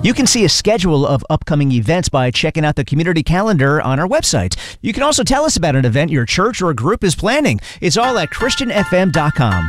You can see a schedule of upcoming events by checking out the community calendar on our website. You can also tell us about an event your church or group is planning. It's all at ChristianFM.com.